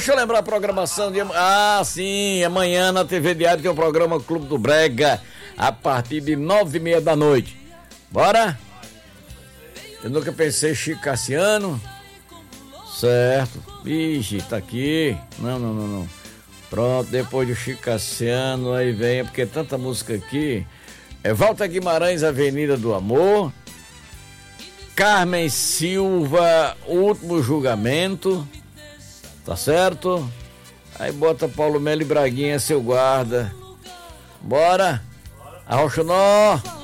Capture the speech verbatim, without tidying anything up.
Deixa eu lembrar a programação de... Ah, sim, amanhã na T V Diário tem o programa Clube do Brega, a partir de nove e meia da noite. Bora? Eu nunca pensei Chico Cassiano. Certo. Ixi, tá aqui. Não, não, não, não. Pronto, depois do Chico Cassiano, aí vem, porque tanta música aqui. É Walter Guimarães, Avenida do Amor. Carmen Silva, Último Julgamento. Tá certo? Aí bota Paulo Melo e Braguinha, Seu Guarda. Bora? Arrocha o nó.